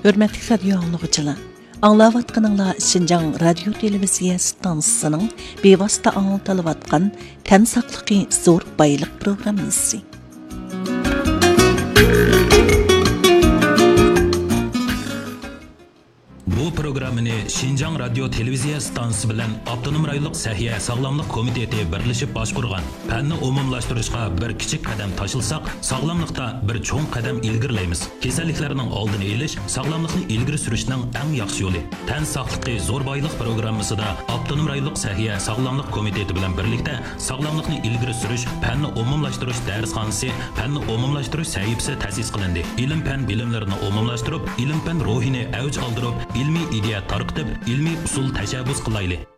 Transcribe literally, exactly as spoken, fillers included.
Hürmetli radio anlıqçılar, anlavatqanыңlar Şinjan Radio Televiziya stansiyasının bevosita anglatalayotgan Tan saqligi zo'r boylik programmasi. Bu programmani Şinjan Radio Televiziya stansiyasi bilan Avtonom rayonluq Sahiya Sog'lomlik komiteti birlashib boshqargan. Fanni umumlashtirishga bir kichik qadam tashilsak, sog'lomlikda bir cho'ng qadam ilgirlaymiz. Kasalliklarning oldini olish, sog'lomlikni ilgari surishning eng yaxshi yo'li. Tan saqligi zo'r boylik programmasida Avtonom rayonluq Sahiya Sog'lomlik komiteti bilan birlikda sog'lomlikni ilgari surish, fanni umumlashtirish darsxonasi, fanni umumlashtirish sahifasi ta'sis qilindi. Ilm-fan bilimlarini umumlashtirib, ilm-fan ruhini avj oldirib, ilmiy ideya tarqitib, ilmiy usul tashabbus qilaylik.